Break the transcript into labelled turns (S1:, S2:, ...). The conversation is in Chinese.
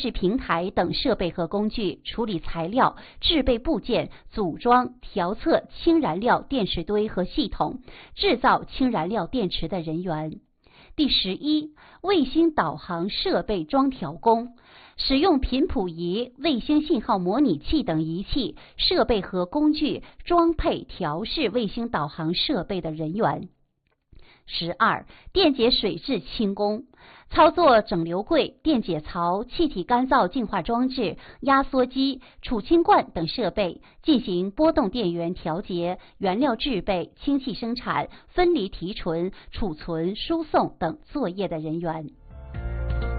S1: 识平台等设备和工具，处理材料、制备部件、组装、调测氢燃料电池堆和系统，制造氢燃料电池的人员。第11，卫星导航设备装调工，使用频谱仪、卫星信号模拟器等仪器、设备和工具装配调试卫星导航设备的人员。12，电解水质清工，操作整流柜、电解槽、气体干燥净化装置、压缩机、储氢罐等设备，进行波动电源调节、原料制备、氢气生产、分离提纯、储存、输送等作业的人员。